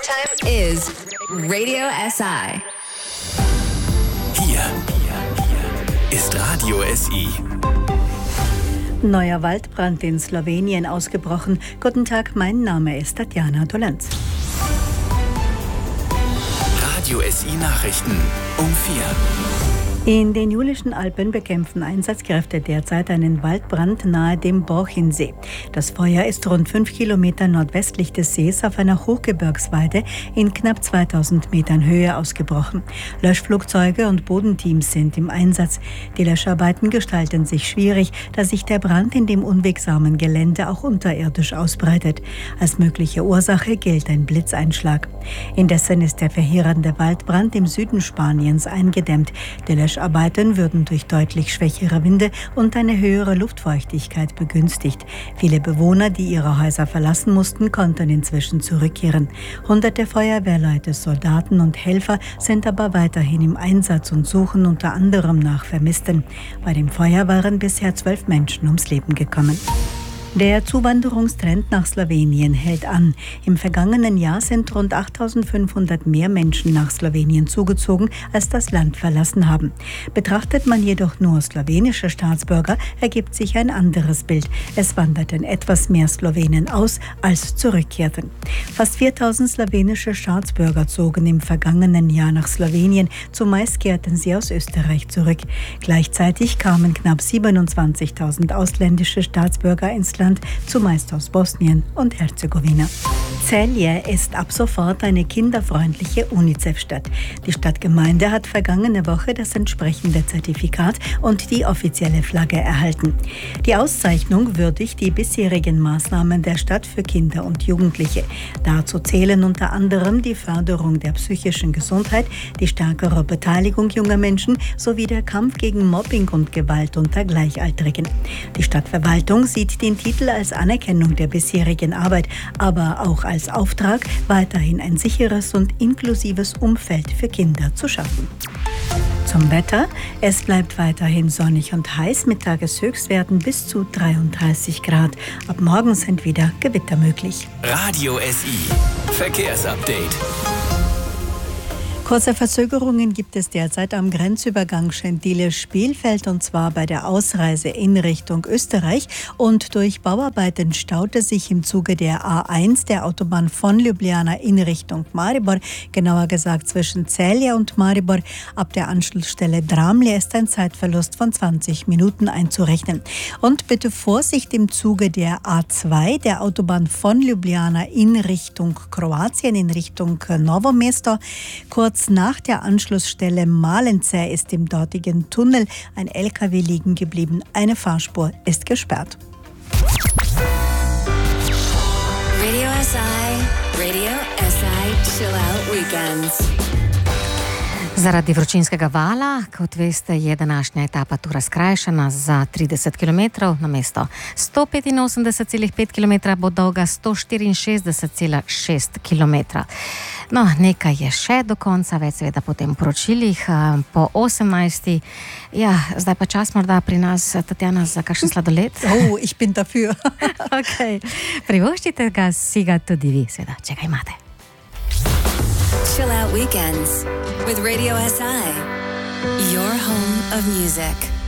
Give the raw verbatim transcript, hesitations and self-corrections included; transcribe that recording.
time is Radio S I. Hier ist Radio S I. Neuer Waldbrand in Slowenien ausgebrochen. Guten Tag, mein Name ist Tatjana Dolenz. Radio S I Nachrichten um vier. In den Julischen Alpen bekämpfen Einsatzkräfte derzeit einen Waldbrand nahe dem Borchinsee. Das Feuer ist rund fünf Kilometer nordwestlich des Sees auf einer Hochgebirgsweide in knapp zweitausend Metern Höhe ausgebrochen. Löschflugzeuge und Bodenteams sind im Einsatz. Die Löscharbeiten gestalten sich schwierig, da sich der Brand in dem unwegsamen Gelände auch unterirdisch ausbreitet. Als mögliche Ursache gilt ein Blitzeinschlag. Indessen ist der verheerende Waldbrand im Süden Spaniens eingedämmt. Die Löscharbeiten würden durch deutlich schwächere Winde und eine höhere Luftfeuchtigkeit begünstigt. Viele Bewohner, die ihre Häuser verlassen mussten, konnten inzwischen zurückkehren. Hunderte Feuerwehrleute, Soldaten und Helfer sind aber weiterhin im Einsatz und suchen unter anderem nach Vermissten. Bei dem Feuer waren bisher zwölf Menschen ums Leben gekommen. Der Zuwanderungstrend nach Slowenien hält an. Im vergangenen Jahr sind rund achttausendfünfhundert mehr Menschen nach Slowenien zugezogen, als das Land verlassen haben. Betrachtet man jedoch nur slowenische Staatsbürger, ergibt sich ein anderes Bild. Es wanderten etwas mehr Slowenen aus, als zurückkehrten. Fast viertausend slowenische Staatsbürger zogen im vergangenen Jahr nach Slowenien. Zumeist kehrten sie aus Österreich zurück. Gleichzeitig kamen knapp siebenundzwanzigtausend ausländische Staatsbürger ins Land, zumeist aus Bosnien und Herzegowina. Celje ist ab sofort eine kinderfreundliche UNICEF-Stadt. Die Stadtgemeinde hat vergangene Woche das entsprechende Zertifikat und die offizielle Flagge erhalten. Die Auszeichnung würdigt die bisherigen Maßnahmen der Stadt für Kinder und Jugendliche. Dazu zählen unter anderem die Förderung der psychischen Gesundheit, die stärkere Beteiligung junger Menschen sowie der Kampf gegen Mobbing und Gewalt unter Gleichaltrigen. Die Stadtverwaltung sieht den Titel als Anerkennung der bisherigen Arbeit, aber auch als Auftrag, weiterhin ein sicheres und inklusives Umfeld für Kinder zu schaffen. Zum Wetter. Es bleibt weiterhin sonnig und heiß mit Tageshöchstwerten bis zu dreiunddreißig Grad. Ab morgen sind wieder Gewitter möglich. Radio S I Verkehrsupdate. Kurze Verzögerungen gibt es derzeit am Grenzübergang Schentile-Spielfeld, und zwar bei der Ausreise in Richtung Österreich. Und durch Bauarbeiten staute sich im Zuge der A eins der Autobahn von Ljubljana in Richtung Maribor, genauer gesagt zwischen Celje und Maribor. Ab der Anschlussstelle Dramlje ist ein Zeitverlust von zwanzig Minuten einzurechnen. Und bitte Vorsicht im Zuge der A zwei der Autobahn von Ljubljana in Richtung Kroatien, in Richtung Novo Mesto. Kurz nach der Anschlussstelle Malence ist im dortigen Tunnel ein L K W liegen geblieben. Eine Fahrspur ist gesperrt. Radio S I, Radio S I Chill Out Weekends. Zaradi vročinskega vala, kot veste, je današnja etapa tura skrajšana za trideset kilometrov, namesto sto petinosemdeset celih pet kilometra bo dolga sto štiriinšestdeset celih šest kilometra. No, nekaj je še do konca, več seveda po tem poročilih, po osemnajsti. Ja, zdaj pa čas morda pri nas, Tatjana, za kakšen sladoled. Oh, ich bin dafür. Ok, privoščite ga si ga tudi vi, seveda, če ga imate. Chill Out Weekends with Radio S I, your home of music.